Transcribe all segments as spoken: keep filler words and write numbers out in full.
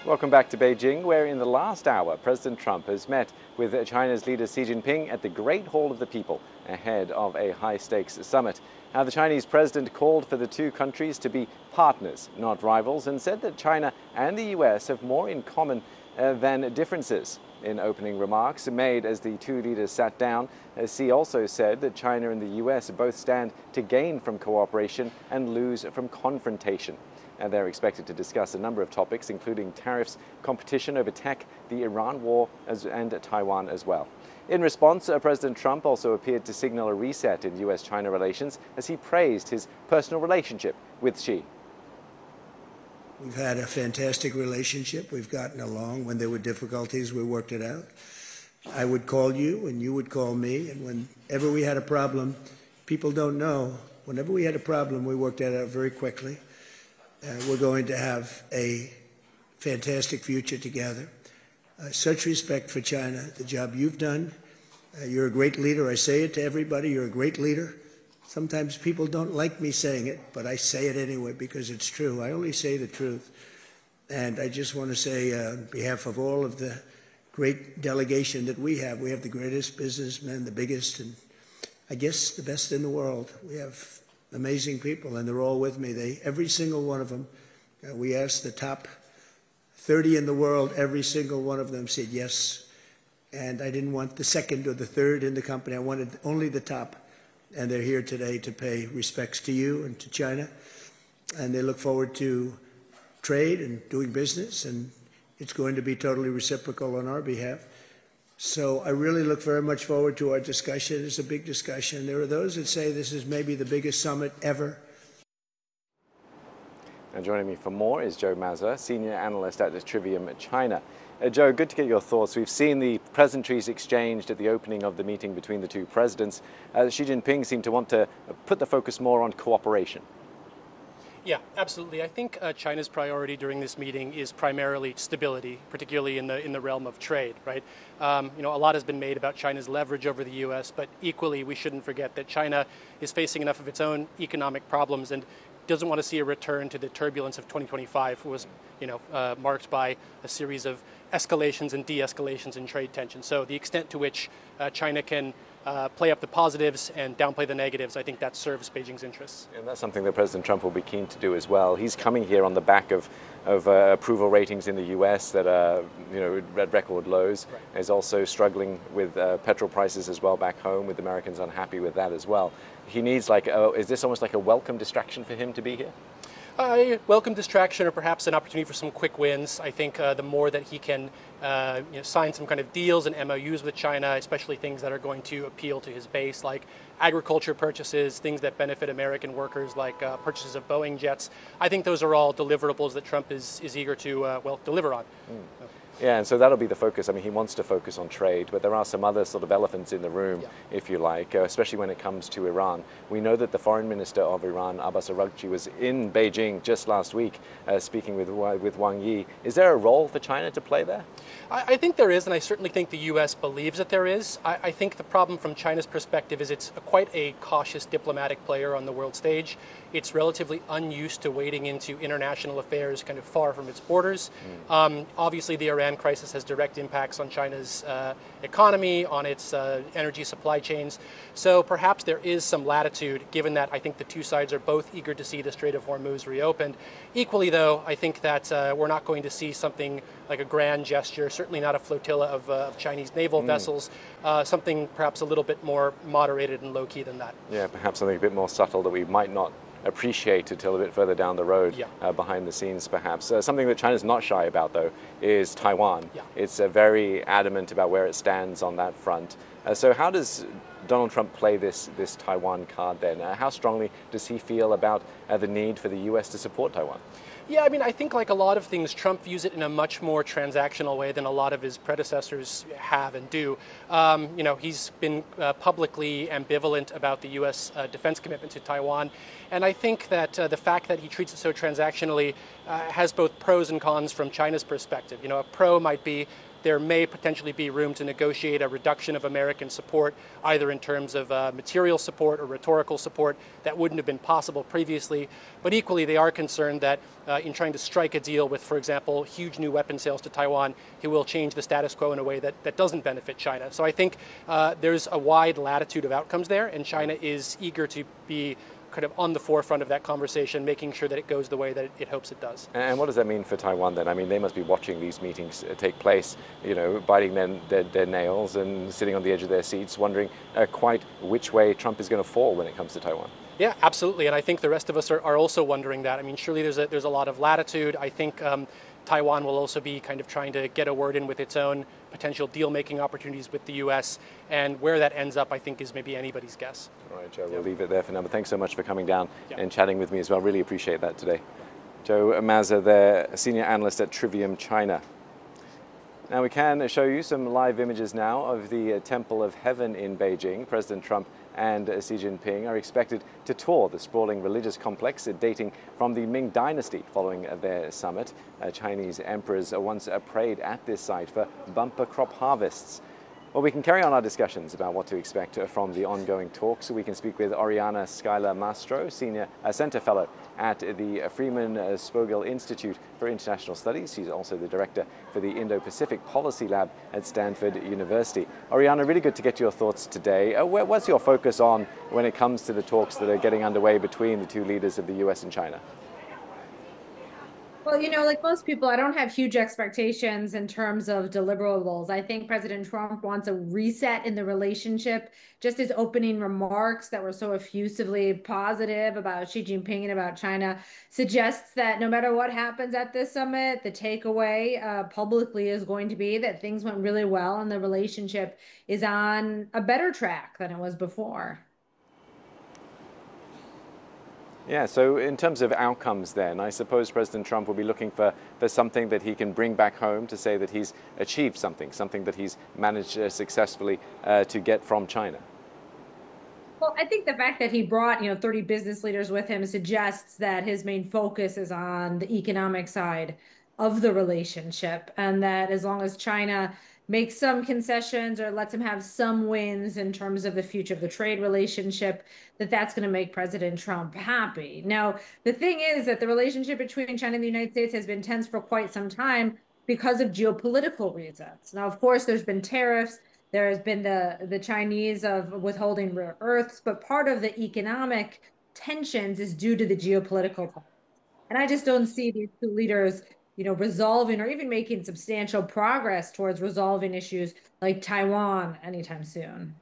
Welcome back to Beijing, where in the last hour, President Trump has met with China's leader Xi Jinping at the Great Hall of the People ahead of a high-stakes summit. Now, the Chinese president called for the two countries to be partners, not rivals, and said that China and the U S have more in common uh, than differences. In opening remarks made as the two leaders sat down, uh, Xi also said that China and the U S both stand to gain from cooperation and lose from confrontation. And they're expected to discuss a number of topics, including tariffs, competition over tech, the Iran war, as, and Taiwan as well. In response, uh, President Trump also appeared to signal a reset in U S China relations as he praised his personal relationship with Xi. We've had a fantastic relationship. We've gotten along. When there were difficulties, we worked it out. I would call you, and you would call me, and whenever we had a problem, people don't know, whenever we had a problem, we worked it out very quickly. Uh, we're going to have a fantastic future together. Uh, such respect for China, the job you've done. Uh, you're a great leader. I say it to everybody. You're a great leader. Sometimes people don't like me saying it, but I say it anyway because it's true. I only say the truth. And I just want to say uh, on behalf of all of the great delegation that we have, we have the greatest businessmen, the biggest, and I guess the best in the world. We have amazing people, and they're all with me. They, every single one of them, uh, we asked the top thirty in the world, every single one of them said yes. And I didn't want the second or the third in the company. I wanted only the top. And they're here today to pay respects to you and to China. And they look forward to trade and doing business, and it's going to be totally reciprocal on our behalf. So I really look very much forward to our discussion. It's a big discussion. There are those that say this is maybe the biggest summit ever. And joining me for more is Joe Mazza, senior analyst at Trivium China. Uh, Joe, good to get your thoughts. We've seen the pleasantries exchanged at the opening of the meeting between the two presidents. Uh, Xi Jinping seemed to want to put the focus more on cooperation. Yeah, absolutely. I think uh, China's priority during this meeting is primarily stability, particularly in the in the realm of trade, right? Um, you know, a lot has been made about China's leverage over the U S, but equally we shouldn't forget that China is facing enough of its own economic problems and doesn't want to see a return to the turbulence of twenty twenty-five, which was, you know, uh, marked by a series of escalations and de-escalations in trade tensions. So the extent to which uh, China can Uh, play up the positives and downplay the negatives, I think that serves Beijing's interests. And that's something that President Trump will be keen to do as well. He's coming here on the back of, of uh, approval ratings in the U S that are, you know, at record lows. Right. He's also struggling with uh, petrol prices as well back home, with Americans unhappy with that as well. He needs like, a, is this almost like a welcome distraction for him to be here? Uh, welcome distraction, or perhaps an opportunity for some quick wins. I think uh, the more that he can uh, you know, sign some kind of deals and M O Us with China, especially things that are going to appeal to his base, like agriculture purchases, things that benefit American workers, like uh, purchases of Boeing jets. I think those are all deliverables that Trump is, is eager to, uh, well, deliver on. Mm. Yeah, and so that'll be the focus. I mean, he wants to focus on trade, but there are some other sort of elephants in the room, yeah. if you like, uh, especially when it comes to Iran. We know that the foreign minister of Iran, Abbas Araghchi, was in Beijing just last week uh, speaking with, with Wang Yi. Is there a role for China to play there? I, I think there is, and I certainly think the U S believes that there is. I, I think the problem from China's perspective is it's a, quite a cautious diplomatic player on the world stage. It's relatively unused to wading into international affairs kind of far from its borders. Mm. Um, obviously, the Iran crisis has direct impacts on China's uh, economy, on its uh, energy supply chains. So perhaps there is some latitude, given that I think the two sides are both eager to see the Strait of Hormuz reopened. Equally, though, I think that uh, we're not going to see something like a grand gesture, certainly not a flotilla of, uh, of Chinese naval mm. vessels, uh, something perhaps a little bit more moderated and low-key than that. Yeah, perhaps something a bit more subtle that we might not appreciate until a bit further down the road, yeah. uh, behind the scenes perhaps. Uh, something that China's not shy about though is Taiwan. Yeah. It's uh, very adamant about where it stands on that front. Uh, so how does Donald Trump play this, this Taiwan card then? Uh, how strongly does he feel about uh, the need for the U S to support Taiwan? Yeah, I mean, I think like a lot of things, Trump views it in a much more transactional way than a lot of his predecessors have and do. Um, you know, he's been uh, publicly ambivalent about the U S uh, defense commitment to Taiwan. And I think that uh, the fact that he treats it so transactionally uh, has both pros and cons from China's perspective. You know, a pro might be, there may potentially be room to negotiate a reduction of American support, either in terms of uh, material support or rhetorical support that wouldn't have been possible previously. But equally, they are concerned that uh, in trying to strike a deal with, for example, huge new weapon sales to Taiwan, he will change the status quo in a way that, that doesn't benefit China. So I think uh, there's a wide latitude of outcomes there, and China is eager to be kind of on the forefront of that conversation, making sure that it goes the way that it hopes it does. And what does that mean for Taiwan then? I mean, they must be watching these meetings take place, you know, biting their, their, their nails and sitting on the edge of their seats, wondering uh, quite which way Trump is going to fall when it comes to Taiwan. Yeah, absolutely. And I think the rest of us are, are also wondering that. I mean, surely there's a, there's a lot of latitude. I think um, Taiwan will also be kind of trying to get a word in with its own potential deal-making opportunities with the U S, and where that ends up, I think, is maybe anybody's guess. All right, Joe, we'll leave it there for now. But thanks so much for coming down yeah. and chatting with me as well. Really appreciate that today. Joe Mazza there, senior analyst at Trivium China. Now we can show you some live images now of the Temple of Heaven in Beijing. President Trump and Xi Jinping are expected to tour the sprawling religious complex dating from the Ming Dynasty following their summit. Uh, Chinese emperors once prayed at this site for bumper crop harvests. Well, we can carry on our discussions about what to expect from the ongoing talks. We can speak with Oriana Schuyler Mastro, Senior uh, Center Fellow at the Freeman uh, Spogel Institute for International Studies. She's also the Director for the Indo-Pacific Policy Lab at Stanford University. Oriana, really good to get your thoughts today. Uh, where, what's your focus on when it comes to the talks that are getting underway between the two leaders of the U S and China? Well, you know, like most people, I don't have huge expectations in terms of deliverables. I think President Trump wants a reset in the relationship. Just his opening remarks that were so effusively positive about Xi Jinping and about China suggests that no matter what happens at this summit, the takeaway uh, publicly is going to be that things went really well and the relationship is on a better track than it was before. Yeah, so in terms of outcomes then, I suppose President Trump will be looking for, for something that he can bring back home to say that he's achieved something, something that he's managed uh, successfully uh, to get from China. Well, I think the fact that he brought, you know, thirty business leaders with him suggests that his main focus is on the economic side of the relationship, and that as long as China makes some concessions or lets him have some wins in terms of the future of the trade relationship, that that's going to make President Trump happy. Now, the thing is that the relationship between China and the United States has been tense for quite some time because of geopolitical reasons. Now, of course, there's been tariffs. There has been the, the Chinese of withholding rare earths, but part of the economic tensions is due to the geopolitical. And I just don't see these two leaders you know, resolving or even making substantial progress towards resolving issues like Taiwan anytime soon.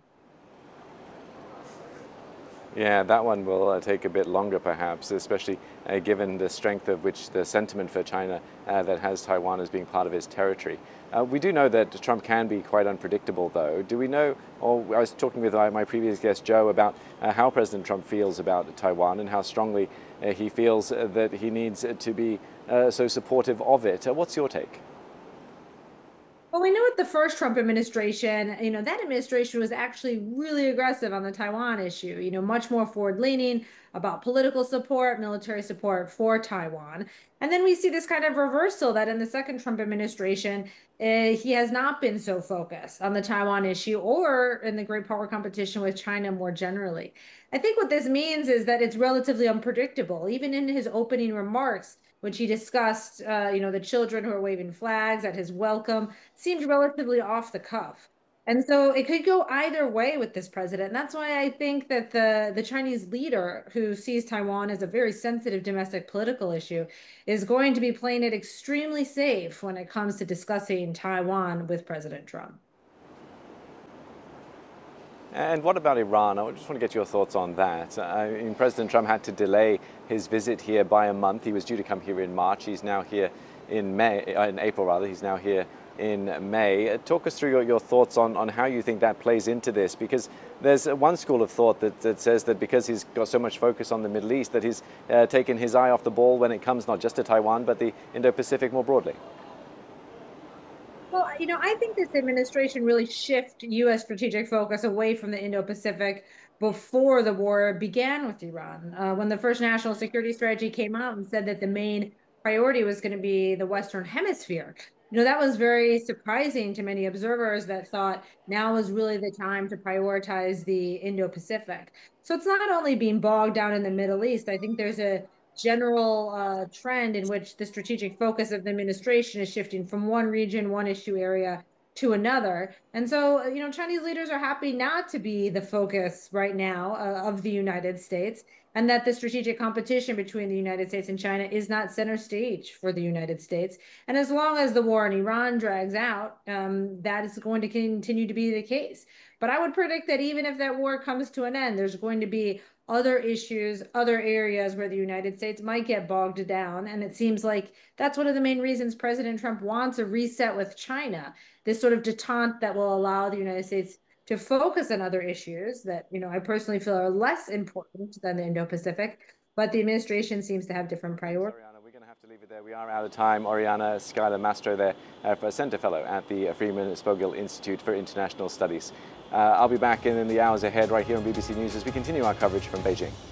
Yeah, that one will uh, take a bit longer perhaps, especially uh, given the strength of which the sentiment for China uh, that has Taiwan as being part of his territory. Uh, we do know that Trump can be quite unpredictable though. Do we know, or I was talking with my previous guest Joe about uh, how President Trump feels about Taiwan and how strongly uh, he feels uh, that he needs to be uh, so supportive of it. Uh, what's your take? Well, we know with the first Trump administration, you know, that administration was actually really aggressive on the Taiwan issue, you know, much more forward-leaning about political support, military support for Taiwan. And then we see this kind of reversal that in the second Trump administration, uh, he has not been so focused on the Taiwan issue or in the great power competition with China more generally. I think what this means is that it's relatively unpredictable. Even in his opening remarks, which he discussed, uh, you know, the children who are waving flags at his welcome, seemed relatively off the cuff. And so it could go either way with this president. And that's why I think that the, the Chinese leader who sees Taiwan as a very sensitive domestic political issue is going to be playing it extremely safe when it comes to discussing Taiwan with President Trump. And what about Iran? I just want to get your thoughts on that. I mean, President Trump had to delay his visit here by a month. He was due to come here in March. He's now here in May, in April rather. He's now here in May. Talk us through your, your thoughts on, on how you think that plays into this, because there's one school of thought that, that says that because he's got so much focus on the Middle East, that he's uh, taken his eye off the ball when it comes not just to Taiwan, but the Indo-Pacific more broadly. Well, you know, I think this administration really shifted U S strategic focus away from the Indo-Pacific before the war began with Iran. Uh, when the first national security strategy came out and said that the main priority was going to be the Western Hemisphere, You know, that was very surprising to many observers that thought now was really the time to prioritize the Indo-Pacific. So it's not only being bogged down in the Middle East. I think there's a general uh, trend in which the strategic focus of the administration is shifting from one region, one issue area to another. And so, you know, Chinese leaders are happy not to be the focus right now uh, of the United States, and that the strategic competition between the United States and China is not center stage for the United States. And as long as the war in Iran drags out, um, that is going to continue to be the case. But I would predict that even if that war comes to an end, there's going to be other issues, other areas where the United States might get bogged down. And it seems like that's one of the main reasons President Trump wants a reset with China, this sort of detente that will allow the United States to focus on other issues that, you know, I personally feel are less important than the Indo-Pacific, but the administration seems to have different priorities. Oriana, we're going to have to leave it there. We are out of time. Oriana Skylar Mastro there, uh, for Center Fellow at the Freeman Spogel Institute for International Studies. Uh, I'll be back in, in the hours ahead right here on B B C News as we continue our coverage from Beijing.